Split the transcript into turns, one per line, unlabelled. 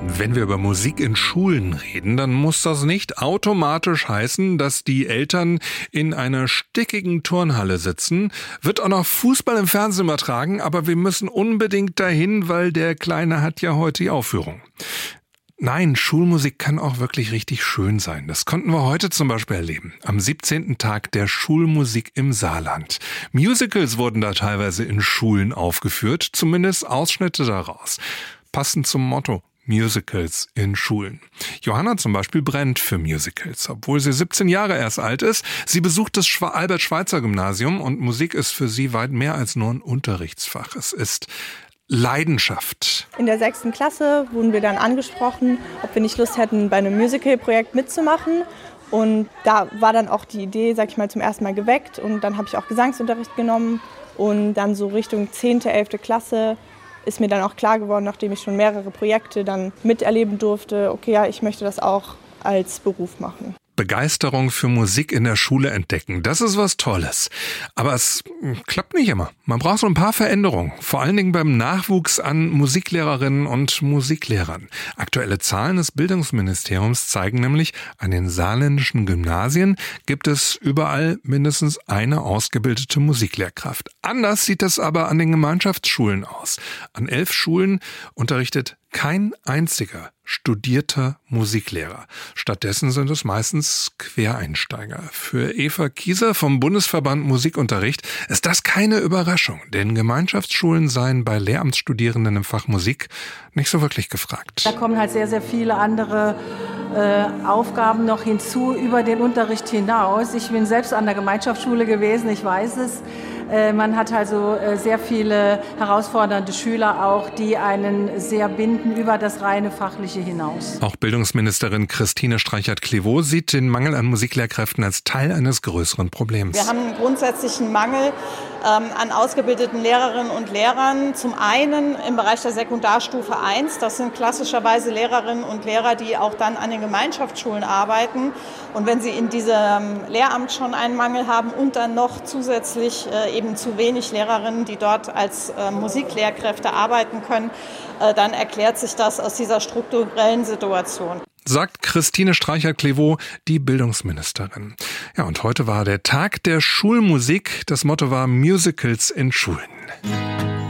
Wenn wir über Musik in Schulen reden, dann muss das nicht automatisch heißen, dass die Eltern in einer stickigen Turnhalle sitzen. Wird auch noch Fußball im Fernsehen übertragen, aber wir müssen unbedingt dahin, weil der Kleine hat ja heute die Aufführung. Nein, Schulmusik kann auch wirklich richtig schön sein. Das konnten wir heute zum Beispiel erleben. Am 17. Tag der Schulmusik im Saarland. Musicals wurden da teilweise in Schulen aufgeführt, zumindest Ausschnitte daraus. Passend zum Motto: Musicals in Schulen. Johanna zum Beispiel brennt für Musicals, obwohl sie 17 Jahre erst alt ist. Sie besucht das Albert-Schweitzer-Gymnasium und Musik ist für sie weit mehr als nur ein Unterrichtsfach. Es ist Leidenschaft.
In der 6. Klasse wurden wir dann angesprochen, ob wir nicht Lust hätten, bei einem Musical-Projekt mitzumachen. Und da war dann auch die Idee, sag ich mal, zum ersten Mal geweckt. Und dann habe ich auch Gesangsunterricht genommen. Und dann so Richtung 10., 11. Klasse ist mir dann auch klar geworden, nachdem ich schon mehrere Projekte dann miterleben durfte, okay, ja, ich möchte das auch als Beruf machen.
Begeisterung für Musik in der Schule entdecken, das ist was Tolles. Aber es klappt nicht immer. Man braucht so ein paar Veränderungen, vor allen Dingen beim Nachwuchs an Musiklehrerinnen und Musiklehrern. Aktuelle Zahlen des Bildungsministeriums zeigen nämlich, an den saarländischen Gymnasien gibt es überall mindestens eine ausgebildete Musiklehrkraft. Anders sieht es aber an den Gemeinschaftsschulen aus. An 11 Schulen unterrichtet kein einziger studierter Musiklehrer. Stattdessen sind es meistens Quereinsteiger. Für Eva Kieser vom Bundesverband Musikunterricht ist das keine Überraschung, denn Gemeinschaftsschulen seien bei Lehramtsstudierenden im Fach Musik nicht so wirklich gefragt.
Da kommen halt sehr, sehr viele andere Aufgaben noch hinzu über den Unterricht hinaus. Ich bin selbst an der Gemeinschaftsschule gewesen, ich weiß es. Man hat also sehr viele herausfordernde Schüler auch, die einen sehr binden über das reine Fachliche hinaus.
Auch Bildungsministerin Christine Streichert-Klevow sieht den Mangel an Musiklehrkräften als Teil eines größeren Problems.
Wir haben einen grundsätzlichen Mangel an ausgebildeten Lehrerinnen und Lehrern. Zum einen im Bereich der Sekundarstufe 1. Das sind klassischerweise Lehrerinnen und Lehrer, die auch dann an den Gemeinschaftsschulen arbeiten. Und wenn sie in diesem Lehramt schon einen Mangel haben und dann noch zusätzlich eben zu wenig Lehrerinnen, die dort als Musiklehrkräfte arbeiten können, dann erklärt sich das aus dieser strukturellen Situation.
Sagt Christine Streichert-Klevow, die Bildungsministerin. Ja, und heute war der Tag der Schulmusik. Das Motto war Musicals in Schulen.